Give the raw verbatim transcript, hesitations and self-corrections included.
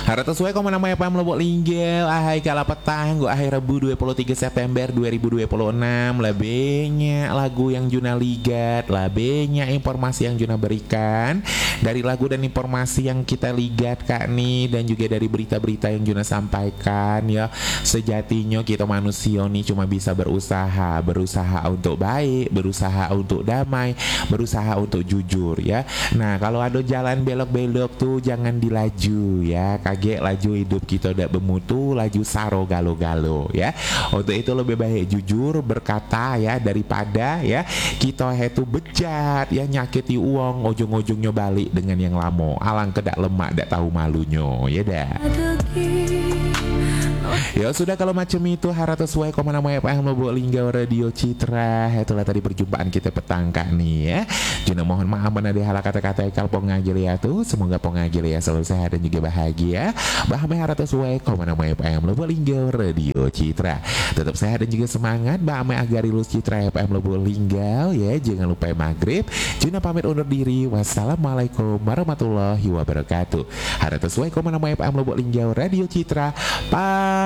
Harap sesuai komen nama apa melebok linggil. Ahai kala petang, gua akhir Rabu dua puluh tiga September dua ribu dua puluh enam. Lebihnya lagu yang Juna ligat, lebihnya informasi yang Juna berikan. Dari lagu dan informasi yang kita ligat kak nih, dan juga dari berita-berita yang Juna sampaikan ya. Sejatinya kita manusia nih cuma bisa berusaha, berusaha untuk baik, berusaha untuk damai, berusaha untuk jujur ya. Nah kalau ada jalan belok-belok tuh jangan dilaju ya. Kaget laju hidup kita udah bermutu, laju saro galo-galo ya. Untuk itu lebih baik jujur berkata ya, daripada ya kita itu bejat ya, nyakiti uang, ujung-ujungnya balik dengan yang lama. Alang kedak lemak dak tahu malunya ya dah. Ya sudah kalau macam itu harap sesuai komen nama F M Lubuk Linggau Radio Citra. Itulah tadi perjumpaan kita petang kak nih ya. Juna mohon maaf mana di hal kata-kata ekal pengagil ya tuh. Semoga pengagil ya selalu sehat dan juga bahagia. Bahame harap sesuai komen nama F M Lubuk Linggau Radio Citra. Tetap sehat dan juga semangat. Bahame agar ilus Citra F M Lubuk Linggau ya. Jangan lupa maghrib. Juna pamit undur diri. Wassalamualaikum warahmatullahi wabarakatuh. Harap sesuai komen nama F M Lubuk Linggau Radio Citra. Bye.